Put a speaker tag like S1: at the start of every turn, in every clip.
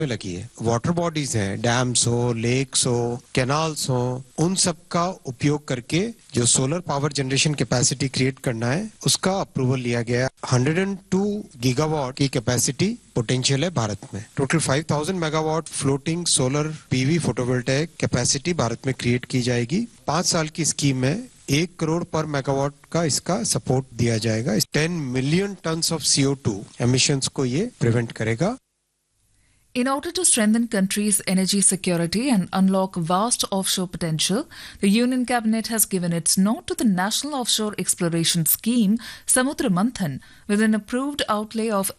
S1: में लगी है। वाटर बॉडीज हैं, डैम्स हो, लेक्स हो, कैनाल्स हो, उन सब का उपयोग करके जो solar power generation capacity create करना है उसका अप्रूवल लिया गया। 102 गीगावाट की कैपेसिटी पोटेंशियल है भारत में। Total 5000 megawatt floating solar PV photovoltaic capacity Bharat में क्रिएट की जाएगी। 5 साल की स्कीम में 1 करोड़ पर मेगावाट का इसका सपोर्ट दिया जाएगा। 10 million tons of CO2 emissions को ये प्रिवेंट करेगा।
S2: In order to strengthen country's energy security and unlock vast offshore potential, the Union Cabinet has given its nod to the National Offshore Exploration Scheme, Samudra Manthan, with an approved outlay of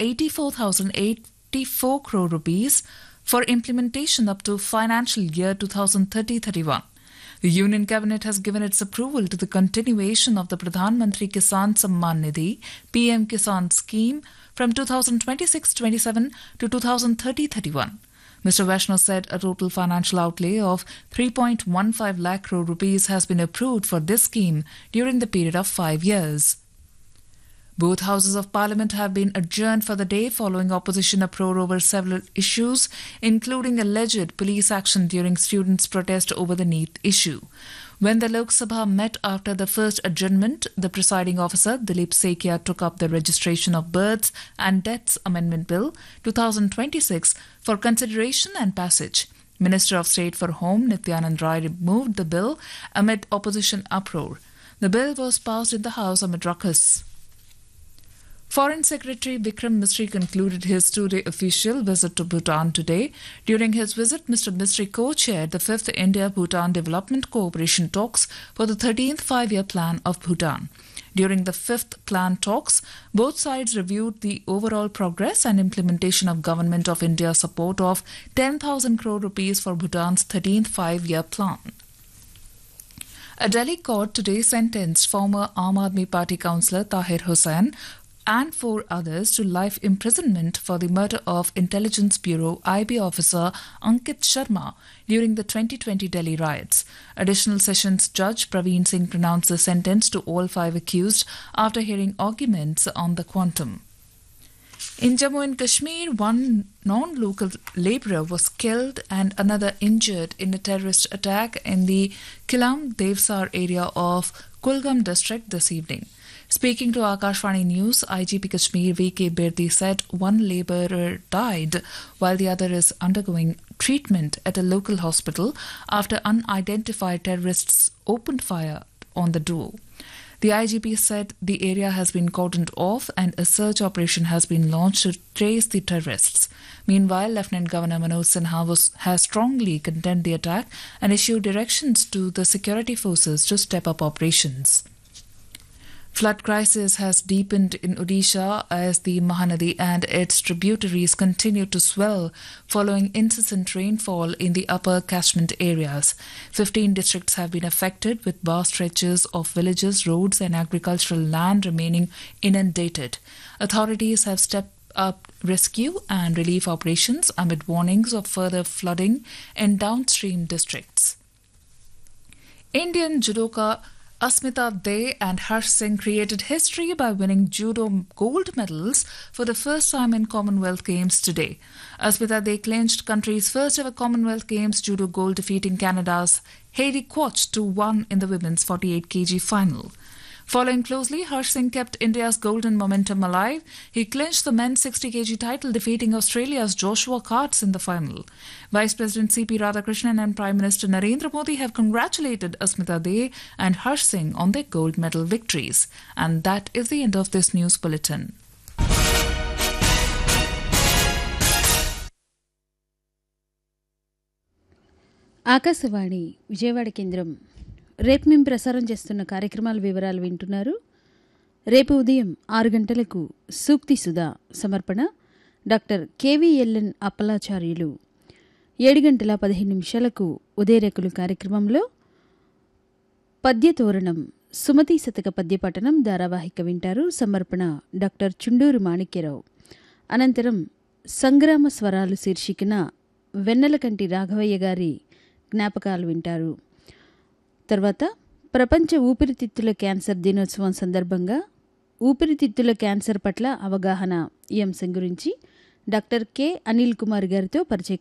S2: 84,084 crore rupees for implementation up to financial year 2030-31. The Union Cabinet has given its approval to the continuation of the Pradhan Mantri Kisan Samman Nidhi PM Kisan scheme from 2026-27 to 2030-31. Mr. Vaishnav said a total financial outlay of 3.15 lakh crore rupees has been approved for this scheme during the period of 5 years. Both houses of parliament have been adjourned for the day following opposition uproar over several issues, including alleged police action during students' protest over the NEET issue. When the Lok Sabha met after the first adjournment, the presiding officer, Dilip Sekia, took up the Registration of Births and Deaths Amendment Bill 2026 for consideration and passage. Minister of State for Home, Nityanand Rai, moved the bill amid opposition uproar. The bill was passed in the House amid ruckus. Foreign Secretary Vikram Misri concluded his two-day official visit to Bhutan today. During his visit, Mr. Misri co-chaired the 5th India-Bhutan Development Cooperation Talks for the 13th five-year plan of Bhutan. During the 5th plan talks, both sides reviewed the overall progress and implementation of Government of India's support of 10,000 crore rupees for Bhutan's 13th five-year plan. A Delhi court today sentenced former Aam Aadmi Party councillor Tahir Hussain and 4 others to life imprisonment for the murder of Intelligence Bureau IB officer Ankit Sharma during the 2020 Delhi riots. Additional Sessions Judge Praveen Singh pronounced the sentence to all 5 accused after hearing arguments on the quantum. In Jammu and Kashmir, one non-local labourer was killed and another injured in a terrorist attack in the Kilam Devsar area of Kulgam district this evening. Speaking to Akashvani News, IGP Kashmir V.K. Birdi said one labourer died while the other is undergoing treatment at a local hospital after unidentified terrorists opened fire on the duo. The IGP said the area has been cordoned off and a search operation has been launched to trace the terrorists. Meanwhile, Lieutenant Governor Manoj Sinha has strongly condemned the attack and issued directions to the security forces to step up operations. Flood crisis has deepened in Odisha as the Mahanadi and its tributaries continue to swell following incessant rainfall in the upper catchment areas. 15 districts have been affected, with vast stretches of villages, roads and agricultural land remaining inundated. Authorities have stepped up rescue and relief operations amid warnings of further flooding in downstream districts. Indian judoka Asmita De and Harsh Singh created history by winning judo gold medals for the first time in Commonwealth Games today. Asmita De clinched country's first ever Commonwealth Games judo gold, defeating Canada's Heidi Quach 2-1 in the women's 48 kg final. Following closely, Harsh Singh kept India's golden momentum alive. He clinched the men's 60 kg title, defeating Australia's Joshua Karts in the final. Vice President C.P. Radhakrishnan and Prime Minister Narendra Modi have congratulated Asmita De and Harsh Singh on their gold medal victories. And that is the end of this news bulletin.
S3: Akashvani Vijayawada కేంద్రం. రేపు మేము ప్రసారం చేస్తున్న కార్యక్రమాల వివరాలు వింటున్నారు. రేపు ఉదయం 6 గంటలకు సూక్తి సుధా సమర్పణ డాక్టర్ కేవీఎల్ఎన్ అప్పలాచార్యులు. 7 గంటల 15 నిమిషాలకు ఉదయరేకులు కార్యక్రమంలో పద్యతోరణం సుమతి శతక పద్యపఠనం ధారావాహిక వింటారు. సమర్పణ డాక్టర్ చుండూరు మాణిక్యరావు. అనంతరం సంగ్రామ స్వరాలు శీర్షికన వెన్నెలకంటి రాఘవయ్య గారి జ్ఞాపకాలు వింటారు. తర్వాత ప్రపంచ ఊపిరితిత్తుల క్యాన్సర్ దినోత్సవం సందర్భంగా ఊపిరితిత్తుల క్యాన్సర్ పట్ల అవగాహన ఈ అంశం గురించి డాక్టర్ కె అనిల్ కుమార్ గారితో పరిచయ